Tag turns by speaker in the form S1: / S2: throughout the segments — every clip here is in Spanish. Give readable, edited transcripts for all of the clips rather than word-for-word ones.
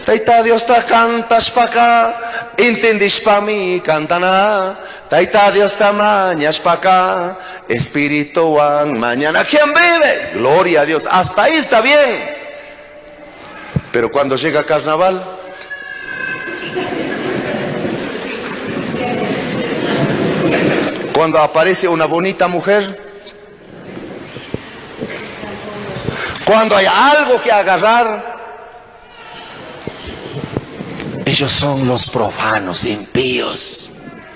S1: Tayta Dios ta cantas pa acá, entendis pa mí, cantana. Tayta Dios ta mañas pa acá, espíritu mañana. ¿Quién vive? Gloria a Dios. Hasta ahí está bien. Pero cuando llega carnaval, cuando aparece una bonita mujer, cuando hay algo que agarrar, ellos son los profanos, impíos.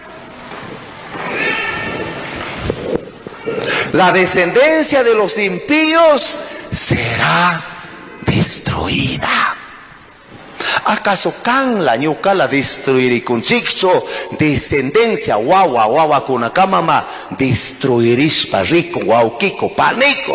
S1: La descendencia de los impíos será destruida. ¿Acaso can la ñuca la destruirá con chicho? Descendencia guagua con una camama destruirís pa rico guauquico panico.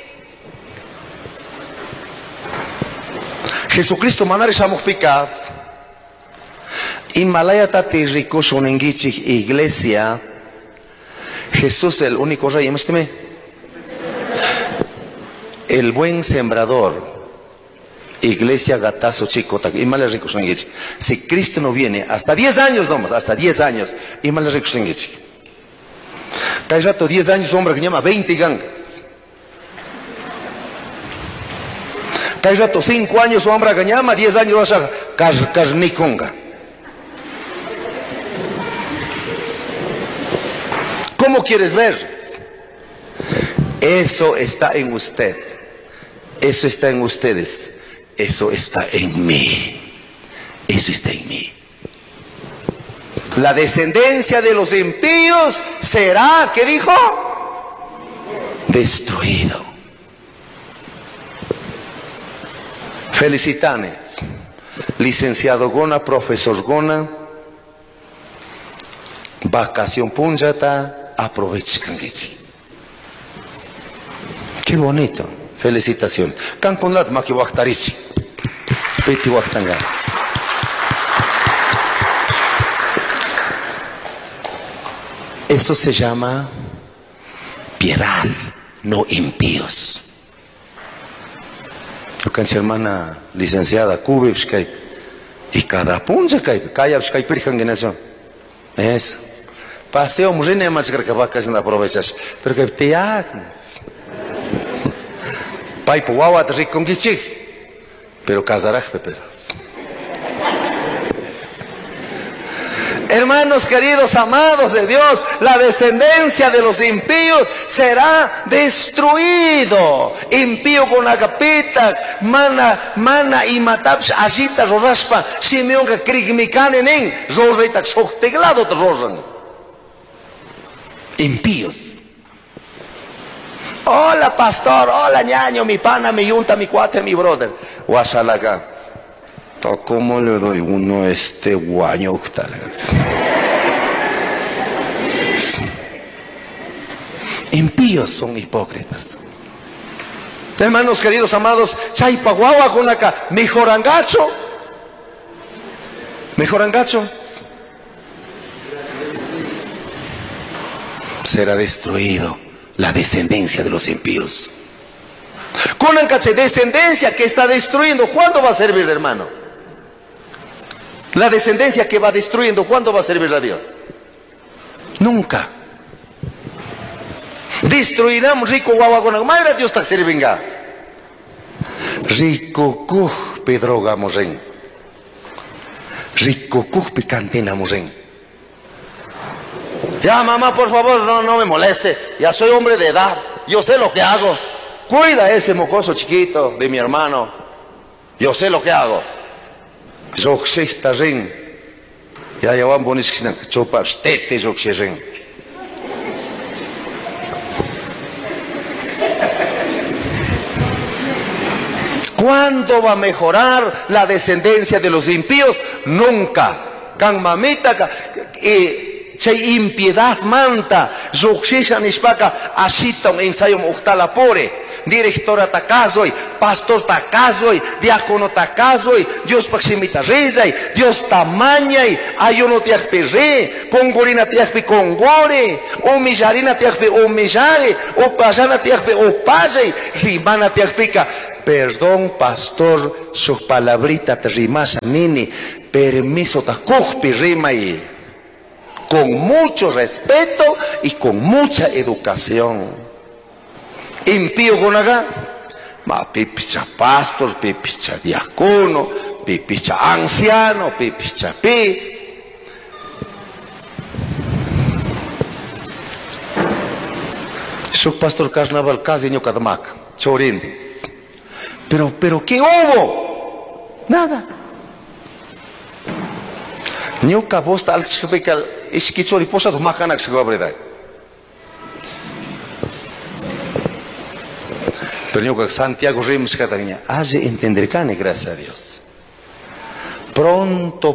S1: Jesucristo manare shamuk picad. Himalaya tati rico shonengichik iglesia. Jesús el único rey, el buen sembrador. Iglesia gatazo chico, y mal rico. Si Cristo no viene, hasta 10 años nomás, hasta 10 años, y mal rico. Hay rato 10 años, hombre que llama 20 gang. Hay rato 5 años, hombre que llama 10 años, vas a carniconga. ¿Cómo quieres ver? Eso está en usted. Eso está en ustedes. Eso está en mí. Eso está en mí. La descendencia de los impíos será, ¿qué dijo? Destruido. Felicitane. Licenciado Gona, profesor Gona. Vacación punjata. Aprovechen. Qué bonito. Felicitaciones. Canconlat maki waktarichi. Peti waktanga. Eso se llama piedad, no impíos. Yo cancha hermana licenciada Cube y cada punza que calla que pirjangenación. Eso. Paseo murine más que vacas en aprovechas, pero que te Paipo guagua te riconguichi, pero casaraj Pepe. Hermanos queridos, amados de Dios, la descendencia de los impíos será destruido. Impío con agapita, mana y matapsh agita roraspa, Simeón que krigmikanen en rorita xocteglado te rosan. Impíos. Hola pastor, hola ñaño, mi pana, mi yunta, mi cuate, mi brother. Guasalaga. ¿Cómo le doy uno este guaño? Impíos son hipócritas. Hermanos queridos, amados, chaypaguagua con acá, mejorangacho. Será destruido la descendencia de los impíos. Con la descendencia que está destruyendo, ¿cuándo va a servir, hermano? La descendencia que va destruyendo, ¿cuándo va a servir a Dios? Nunca. Destruirán rico guaguagona. Madre Dios te sirvenga. Rico cuj pedroga moren. Rico cuj picantina moren. Ya mamá, por favor, no me moleste. Ya soy hombre de edad. Yo sé lo que hago. Cuida a ese mocoso chiquito de mi hermano. Yo sé lo que hago. Roxista ring. Ya llevan bonisquinan chopa stete roxi. ¿Cuándo va a mejorar la descendencia de los impíos? Nunca. Can mamita Chay impiedad manta, Roxisha Nishpaka, Ashita un ensayo Muhtala Pore, directora Takazoy, pastor Takazoy, diácono Takazoy, Dios Paximita Rezay, Dios Tamañay, Ayuno Tiakpe Re, Congorina Tiakpe Congore, Omillarina Tiakpe Omillare, Opajana Tiakpe Opajay, Rimana Tiakpica. perdón pastor, sus palabritas te rimas nini, permiso ta cujpi rima y con mucho respeto y con mucha educación. Impío con acá, ma pipicha pastor, pipicha diácono, pipicha anciano, pipicha pi. Su pastor carnaval casi no cadmac, chorindi. Pero ¿qué hubo? Nada. Niu cabosta al shkebekal iskichori posa dhumakanak shkebabredai. Pero niu Santiago Rims katanya, hace entender cane, gracias a Dios. Pronto